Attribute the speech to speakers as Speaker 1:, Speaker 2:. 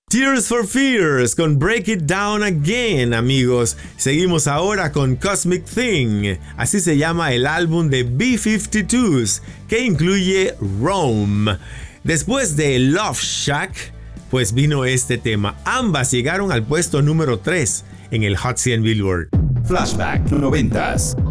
Speaker 1: Tears for Fears con Break It Down Again, amigos. Seguimos ahora con Cosmic Thing. Así se llama el álbum de B-52s, que incluye Rome. Después de Love Shack, pues vino este tema. Ambas llegaron al puesto número 3 en el Hot 100 Billboard.
Speaker 2: Flashback 90s.